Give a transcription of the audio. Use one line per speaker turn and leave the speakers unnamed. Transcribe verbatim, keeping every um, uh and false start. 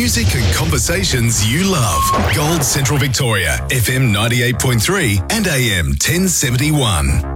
music and conversations you love. Gold Central Victoria, F M ninety-eight point three and A M ten seventy-one.